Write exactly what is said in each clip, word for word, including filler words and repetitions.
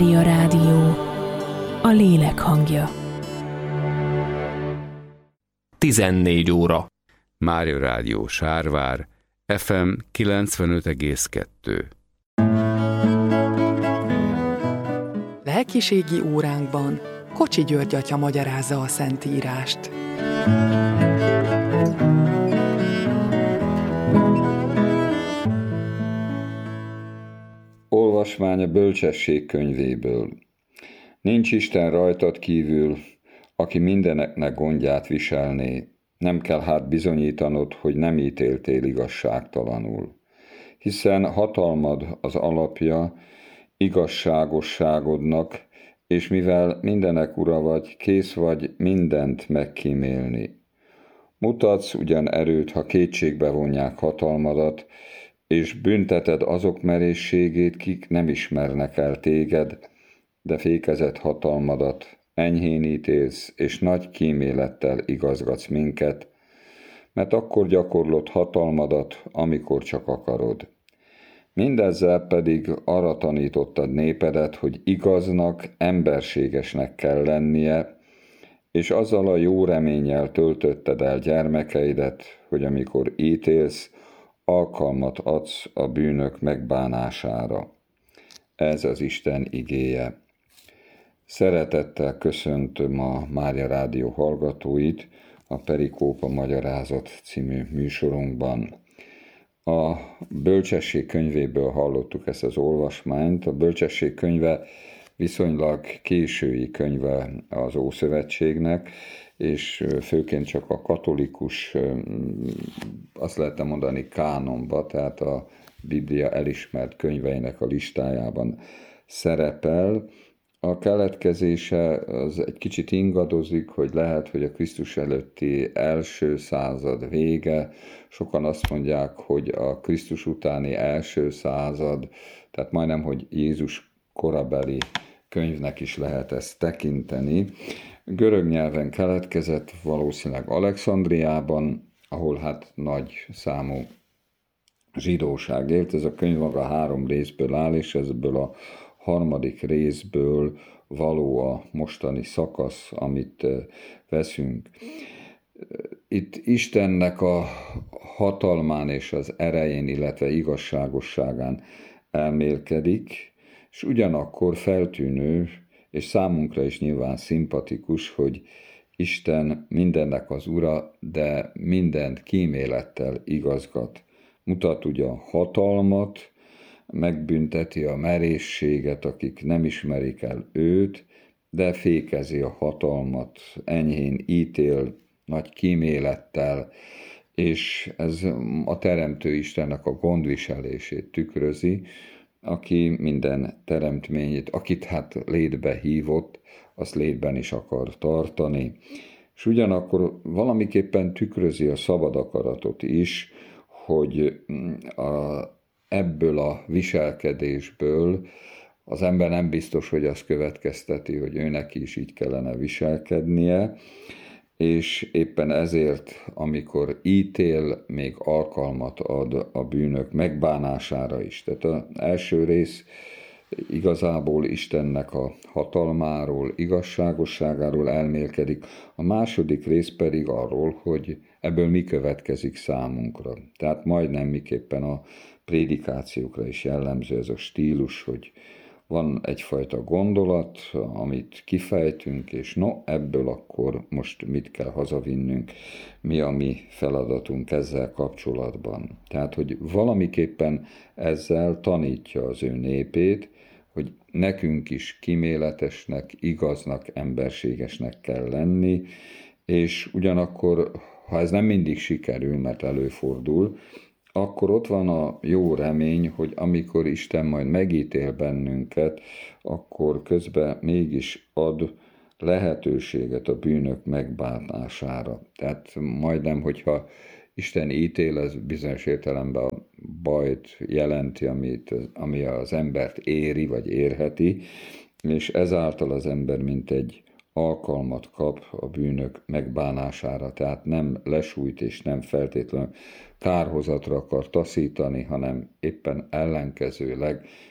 Mária Rádió, a lélek hangja. tizennégy óra. Mária Rádió Sárvár, ef em kilencvenöt egész kettő. Lelkiségi óránkban Kocsi György atya magyarázza a Szentírást. Olvasmány a Bölcsesség könyvéből. Nincs Isten rajtad kívül, aki mindeneknek gondját viselné. Nem kell hát bizonyítanod, hogy nem ítéltél igazságtalanul. Hiszen hatalmad az alapja igazságosságodnak, és mivel mindenek ura vagy, kész vagy mindent megkímélni. Mutatsz ugyan erőt, ha kétségbe vonják hatalmadat, és bünteted azok merészségét, kik nem ismernek el téged, de fékezett hatalmadat, enyhén ítélsz, és nagy kímélettel igazgatsz minket, mert akkor gyakorlod hatalmadat, amikor csak akarod. Mindezzel pedig arra tanítottad népedet, hogy igaznak, emberségesnek kell lennie, és azzal a jó reménnyel töltötted el gyermekeidet, hogy amikor ítélsz, alkalmat adsz a bűnök megbánására. Ez az Isten igéje. Szeretettel köszöntöm a Mária Rádió hallgatóit a Perikópa Magyarázat című műsorunkban. A Bölcsesség könyvéből hallottuk ezt az olvasmányt. A Bölcsesség könyve viszonylag késői könyve az Ószövetségnek, és főként csak a katolikus, azt lehetne mondani, kánonba, tehát a Biblia elismert könyveinek a listájában szerepel. A keletkezése az egy kicsit ingadozik, hogy lehet, hogy a Krisztus előtti első század vége, sokan azt mondják, hogy a Krisztus utáni első század, tehát majdnem, hogy Jézus korabeli könyvnek is lehet ezt tekinteni. Görög nyelven keletkezett, valószínűleg Alexandriában, ahol hát nagy számú zsidóság élt. Ez a könyv maga három részből áll, és ebből a harmadik részből való a mostani szakasz, amit veszünk. Itt Istennek a hatalmán és az erején, illetve igazságosságán elmélkedik, és ugyanakkor feltűnő, és számunkra is nyilván szimpatikus, hogy Isten mindennek az ura, de mindent kímélettel igazgat. Mutat ugyan hatalmat, megbünteti a merészséget, akik nem ismerik el őt, de fékezi a hatalmat, enyhén ítél, nagy kímélettel, és ez a Teremtő Istennek a gondviselését tükrözi, aki minden teremtményét, akit hát létbe hívott, azt létben is akar tartani. És ugyanakkor valamiképpen tükrözi a szabad akaratot is, hogy a, ebből a viselkedésből az ember nem biztos, hogy azt következteti, hogy őnek is így kellene viselkednie, és éppen ezért, amikor ítél, még alkalmat ad a bűnök megbánására is. Tehát az első rész igazából Istennek a hatalmáról, igazságosságáról elmélkedik, a második rész pedig arról, hogy ebből mi következik számunkra. Tehát majdnem miképpen a prédikációkra is jellemző ez a stílus, hogy van egyfajta gondolat, amit kifejtünk, és no, ebből akkor most mit kell hazavinnünk, mi a mi feladatunk ezzel kapcsolatban. Tehát, hogy valamiképpen ezzel tanítja az ő népét, hogy nekünk is kíméletesnek, igaznak, emberségesnek kell lenni, és ugyanakkor, ha ez nem mindig sikerül, mert előfordul, akkor ott van a jó remény, hogy amikor Isten majd megítél bennünket, akkor közben mégis ad lehetőséget a bűnök megbánására. Tehát majdnem, hogyha Isten ítél, ez bizonyos értelemben a bajt jelenti, amit, ami az embert éri, vagy érheti, és ezáltal az ember mint egy alkalmat kap a bűnök megbánására, tehát nem lesújt és nem feltétlenül kárhozatra akar taszítani, hanem éppen ellenkezőleg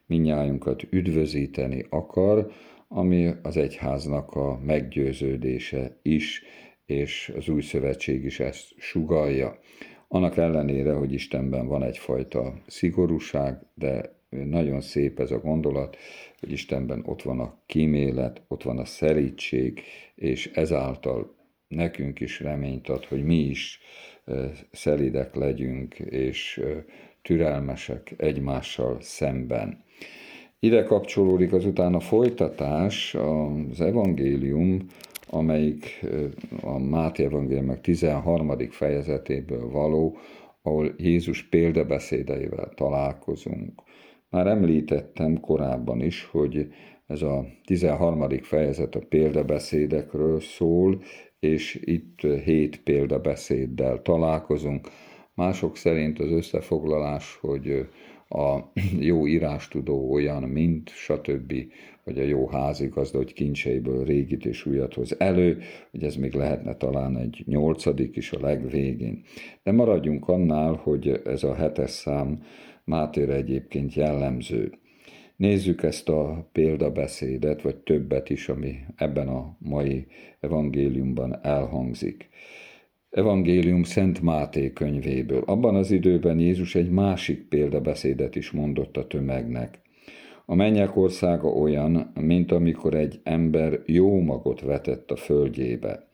mindnyájunkat üdvözíteni akar, ami az egyháznak a meggyőződése is, és az új szövetség is ezt sugallja. Annak ellenére, hogy Istenben van egyfajta szigorúság, de nagyon szép ez a gondolat, hogy Istenben ott van a kímélet, ott van a szerítség, és ezáltal nekünk is reményt ad, hogy mi is szelídek legyünk, és türelmesek egymással szemben. Ide kapcsolódik azután a folytatás, az evangélium, amelyik a Máté evangélium tizenharmadik fejezetéből való, ahol Jézus példabeszédeivel találkozunk. Már említettem korábban is, hogy ez a tizenharmadik fejezet a példabeszédekről szól, és itt hét példabeszéddel találkozunk. Mások szerint az összefoglalás, hogy a jó írástudó olyan, mint stb., vagy a jó házigazda, hogy kincseiből régit és újat hoz elő, hogy ez még lehetne talán egy nyolcadik is a legvégén. De maradjunk annál, hogy ez a hetes szám Mátéra egyébként jellemző. Nézzük ezt a példabeszédet, vagy többet is, ami ebben a mai evangéliumban elhangzik. Evangélium Szent Máté könyvéből. Abban az időben Jézus egy másik példabeszédet is mondott a tömegnek. A mennyek országa olyan, mint amikor egy ember jó magot vetett a földjébe.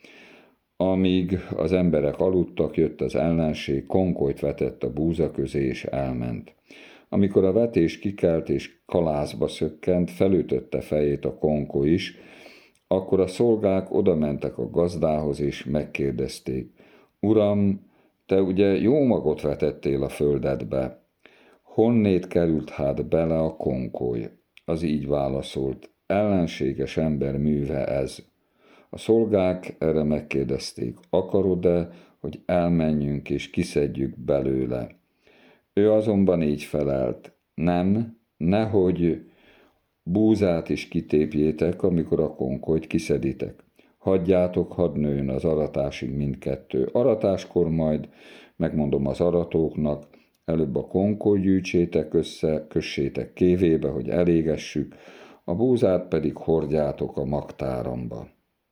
Amíg az emberek aludtak, jött az ellenség, konkolyt vetett a búza közé, és elment. Amikor a vetés kikelt és kalázba szökkent, felütötte fejét a konko is, akkor a szolgák odamentek a gazdához, és megkérdezték: Uram, te ugye jó magot vetettél a földedbe, honnét került hát bele a konkoly? Az így válaszolt: ellenséges ember műve ez. A szolgák erre megkérdezték: akarod-e, hogy elmenjünk és kiszedjük belőle? Ő azonban így felelt: nem, nehogy búzát is kitépjétek, amikor a konkolyt kiszeditek. Hagyjátok, hadd nőjön az aratásig mindkettő. Aratáskor majd megmondom az aratóknak, előbb a konkolyt gyűjtsétek össze, kössétek kévébe, hogy elégessük, a búzát pedig hordjátok a magtáramba.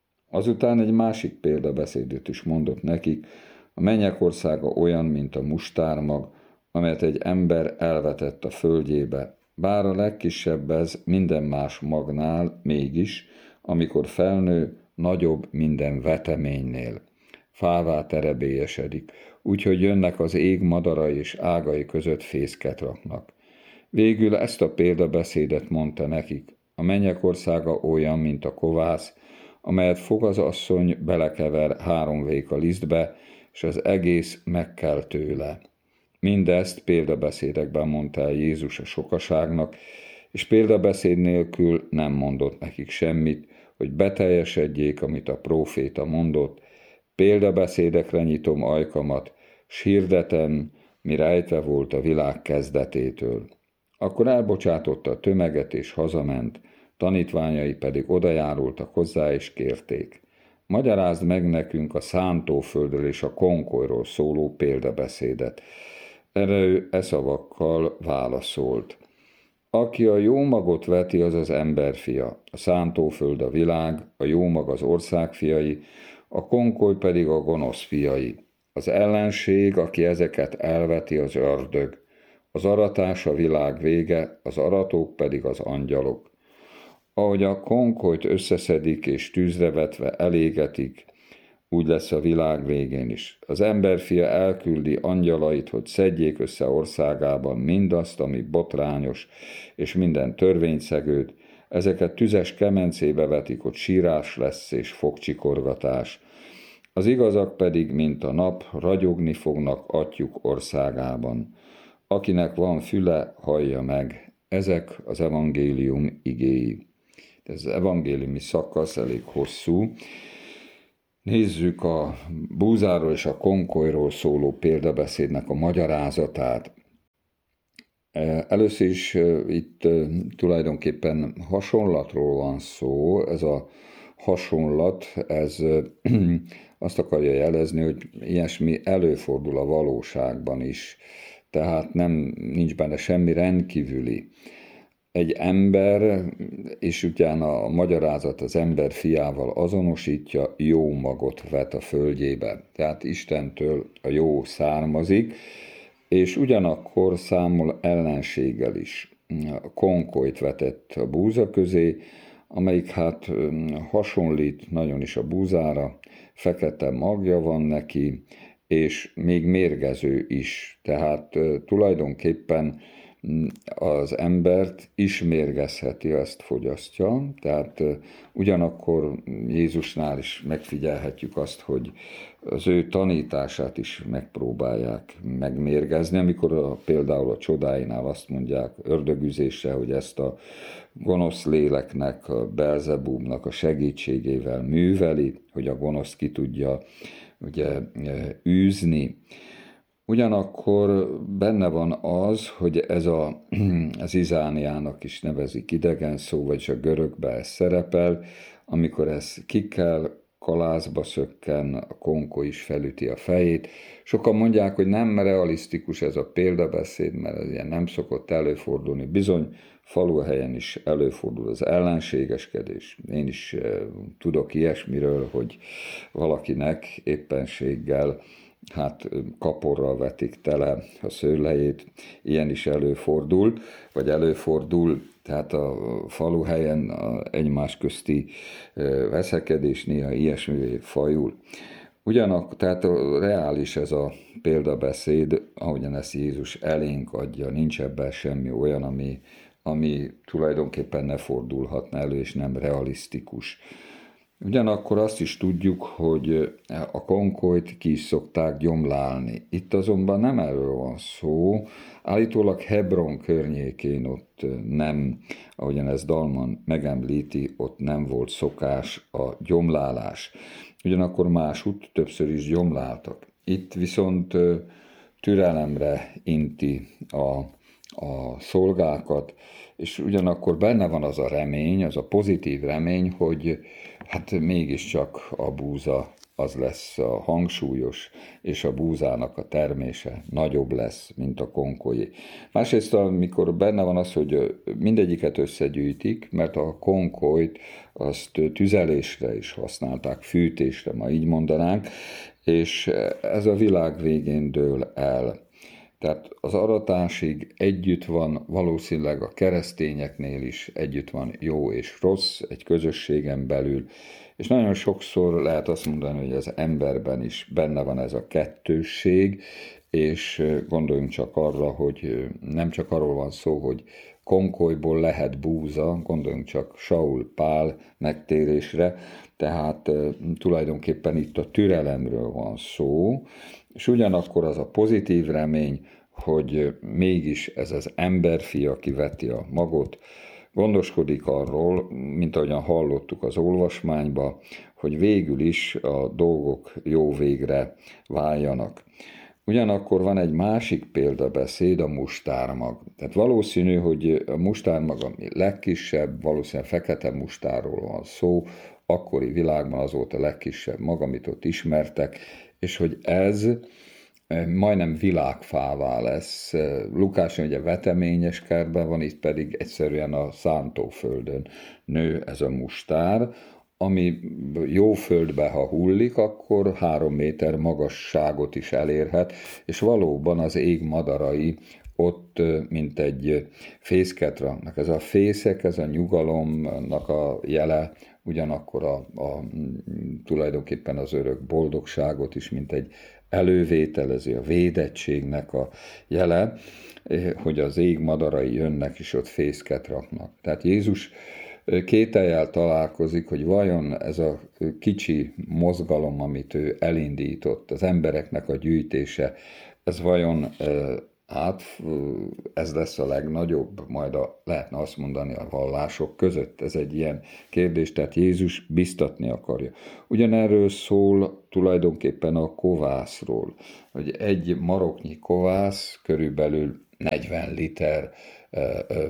Azután egy másik példabeszédet is mondott nekik: a mennyek országa olyan, mint a mustármag, amelyet egy ember elvetett a földjébe. Bár a legkisebb ez minden más magnál, mégis, amikor felnő, nagyobb minden veteménynél. Fává terebélyesedik, úgyhogy jönnek az ég madarai és ágai között fészket raknak. Végül ezt a példabeszédet mondta nekik: a mennyek országa olyan, mint a kovász, amelyet fog az asszony, belekever három véka lisztbe, és az egész megkel tőle. Mindezt példabeszédekben mondta el Jézus a sokaságnak, és példabeszéd nélkül nem mondott nekik semmit, hogy beteljesedjék, amit a próféta mondott: példabeszédekre nyitom ajkamat, s hirdetem, mi rejtve volt a világ kezdetétől. Akkor elbocsátotta a tömeget, és hazament, tanítványai pedig odajárultak hozzá, és kérték: magyarázd meg nekünk a szántóföldről és a konkolyról szóló példabeszédet. Erre ő e szavakkal válaszolt: aki a jó magot veti, az az emberfia, a szántóföld a világ, a jó mag az ország fiai, a konkoly pedig a gonosz fiai. Az ellenség, aki ezeket elveti, az ördög. Az aratás a világ vége, az aratók pedig az angyalok. Ahogy a konkolyt összeszedik és tűzre vetve elégetik, úgy lesz a világ végén is. Az emberfia elküldi angyalait, hogy szedjék össze országában mindazt, ami botrányos, és minden törvényszegőt, ezeket tüzes kemencébe vetik, hogy sírás lesz és fogcsikorgatás. Az igazak pedig, mint a nap, ragyogni fognak atyjuk országában. Akinek van füle, hallja meg. Ezek az evangélium igéi. Ez az evangéliumi szakasz elég hosszú. Nézzük a búzáról és a konkolyról szóló példabeszédnek a magyarázatát. Először is itt tulajdonképpen hasonlatról van szó. Ez a hasonlat, ez azt akarja jelezni, hogy ilyesmi előfordul a valóságban is. Tehát nem, nincs benne semmi rendkívüli. egy ember, és utána a magyarázat az ember fiával azonosítja, jó magot vet a földjébe. Tehát Istentől a jó származik, és ugyanakkor számol ellenséggel is. Konkolyt vetett a búza közé, amelyik hát hasonlít nagyon is a búzára, fekete magja van neki, és még mérgező is. Tehát tulajdonképpen az embert is mérgezheti, ezt fogyasztja. Tehát ugyanakkor Jézusnál is megfigyelhetjük azt, hogy az ő tanítását is megpróbálják megmérgezni, amikor a, például a csodáinál azt mondják ördögüzésre, hogy ezt a gonosz léleknek, a Belzebúbnak a segítségével műveli, hogy a gonoszt ki tudja ugye, űzni. Ugyanakkor benne van az, hogy ez a, az Izániának is nevezik idegen szó, vagyis a görögben ez szerepel, amikor ez kikel, kalászba szökken, a konko is felüti a fejét. Sokan mondják, hogy nem realisztikus ez a példabeszéd, mert ez ilyen nem szokott előfordulni. Bizony, faluhelyen is előfordul az ellenségeskedés. Én is tudok ilyesmiről, hogy valakinek éppenséggel hát kaporral vetik tele a szőlejét, ilyen is előfordul, vagy előfordul, tehát a faluhelyen a egymás közti veszekedés néha ilyesmivé fajul. Ugyanakkor, tehát reális ez a példabeszéd, ahogyan ezt Jézus elénk adja, nincs ebben semmi olyan, ami, ami tulajdonképpen ne fordulhatna elő, és nem realisztikus. Ugyanakkor azt is tudjuk, hogy a konkolyt ki is szokták gyomlálni. Itt azonban nem erről van szó, állítólag Hebron környékén ott nem, ahogyan ez Dalman megemlíti, ott nem volt szokás a gyomlálás. Ugyanakkor másút többször is gyomláltak. Itt viszont türelemre inti a, a szolgákat, és ugyanakkor benne van az a remény, az a pozitív remény, hogy hát mégiscsak a búza az lesz a hangsúlyos, és a búzának a termése nagyobb lesz, mint a konkolyé. Másrészt, amikor benne van az, hogy mindegyiket összegyűjtik, mert a konkolyt azt tüzelésre is használták, fűtésre, ma így mondanánk, és ez a világ végén dől el. Tehát az aratásig együtt van, valószínűleg a keresztényeknél is együtt van jó és rossz, egy közösségen belül, és nagyon sokszor lehet azt mondani, hogy az emberben is benne van ez a kettősség, és gondoljunk csak arra, hogy nem csak arról van szó, hogy konkolyból lehet búza, gondoljunk csak Saul Pál megtérésre, tehát tulajdonképpen itt a türelemről van szó, és ugyanakkor az a pozitív remény, hogy mégis ez az emberfia kiveti a magot, gondoskodik arról, mint ahogyan hallottuk az olvasmányba, hogy végül is a dolgok jó végre váljanak. Ugyanakkor van egy másik példabeszéd, a mustármag. Tehát valószínű, hogy a mustármag, ami legkisebb, valószínűleg fekete mustárról van szó, akkori világban az volt a legkisebb mag, amit ott ismertek, és hogy ez majdnem világfává lesz. Lukás ugye veteményes kertben van, itt pedig egyszerűen a szántóföldön nő ez a mustár, ami jó földbe, ha hullik, akkor három méter magasságot is elérhet, és valóban az ég madarai ott, mint egy fészket raknak. Ez a fészek, ez a nyugalomnak a jele, ugyanakkor a, a, tulajdonképpen az örök boldogságot is, mint egy elővételező, a védettségnek a jele, hogy az ég madarai jönnek, és ott fészket raknak. Tehát Jézus kétellyel találkozik, hogy vajon ez a kicsi mozgalom, amit ő elindított, az embereknek a gyűjtése, ez vajon hát ez lesz a legnagyobb, majd a, lehetne azt mondani a vallások között. Ez egy ilyen kérdés, tehát Jézus biztatni akarja. Ugyanerről szól tulajdonképpen a kovászról, hogy egy maroknyi kovász körülbelül negyven liter, e, e,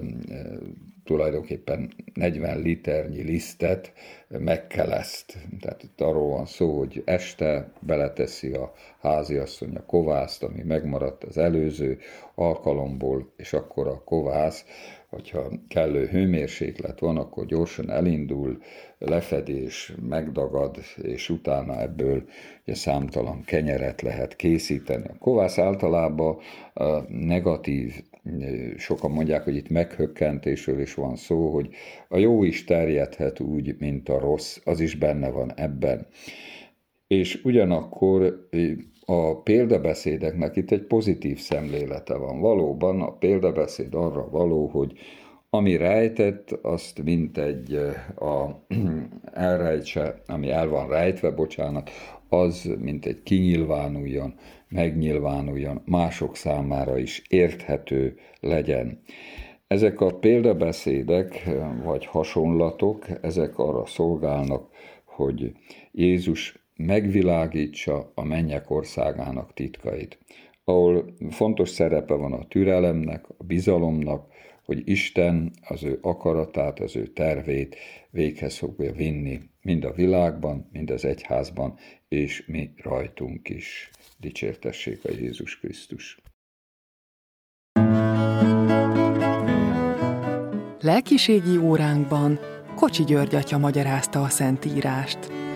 tulajdonképpen negyven liternyi lisztet megkeleszt. Tehát itt arról van szó, hogy este beleteszi a háziasszony a kovászt, ami megmaradt az előző alkalomból, és akkor a kovász hogyha kellő hőmérséklet van, akkor gyorsan elindul, lefedés, megdagad, és utána ebből ugye, számtalan kenyeret lehet készíteni. A kovász általában a negatív, sokan mondják, hogy itt meghökkentésről is van szó, hogy a jó is terjedhet úgy, mint a rossz, az is benne van ebben. És ugyanakkor a példabeszédeknek itt egy pozitív szemlélete van. Valóban a példabeszéd arra való, hogy ami rejtett, azt mint egy a, elrejtse, ami el van rejtve, bocsánat, az mint egy kinyilvánuljon, megnyilvánuljon, mások számára is érthető legyen. Ezek a példabeszédek vagy hasonlatok, ezek arra szolgálnak, hogy Jézus megvilágítsa a mennyek országának titkait, ahol fontos szerepe van a türelemnek, a bizalomnak, hogy Isten az ő akaratát, az ő tervét véghez fogja vinni, mind a világban, mind az egyházban, és mi rajtunk is. Dicsértessék a Jézus Krisztus! Lelkiségi óránkban Kocsi György atya magyarázta a Szentírást.